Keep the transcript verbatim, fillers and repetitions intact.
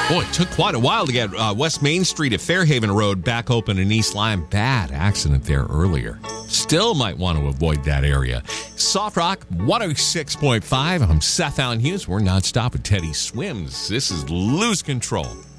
Boy, it took quite a while to get uh, West Main Street at Fairhaven Road back open in East Lyme. Bad accident there earlier. Still might want to avoid that area. Soft Rock one oh six point five. I'm Seth Allen Hughes. We're nonstop with Teddy Swims. This is Lose Control.